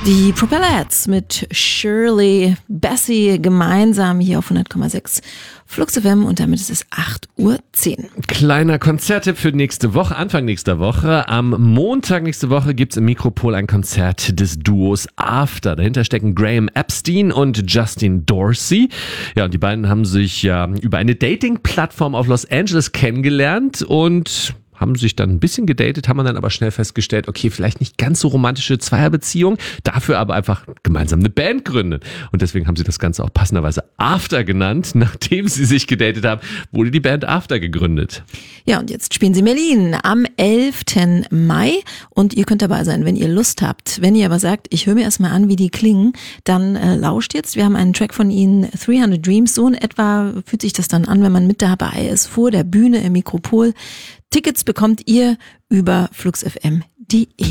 Die Propellerheads mit Shirley Bassey gemeinsam hier auf 100,6 Flux FM und damit ist es 8:10 Uhr. Kleiner Konzerttipp für nächste Woche, Anfang nächster Woche. Am Montag nächste Woche gibt's im Mikropol ein Konzert des Duos After. Dahinter stecken Graham Epstein und Justin Dorsey. Ja, und die beiden haben sich ja über eine Dating-Plattform auf Los Angeles kennengelernt und haben sich dann ein bisschen gedatet, haben dann aber schnell festgestellt, okay, vielleicht nicht ganz so romantische Zweierbeziehung, dafür aber einfach gemeinsam eine Band gründen. Und deswegen haben sie das Ganze auch passenderweise After genannt. Nachdem sie sich gedatet haben, wurde die Band After gegründet. Ja, und jetzt spielen sie in Berlin am 11. Mai und ihr könnt dabei sein, wenn ihr Lust habt. Wenn ihr aber sagt, ich höre mir erstmal an, wie die klingen, dann lauscht jetzt. Wir haben einen Track von ihnen, 300 Dreams. So in etwa fühlt sich das dann an, wenn man mit dabei ist, vor der Bühne im Mikropol. Tickets bekommt ihr über fluxfm.de.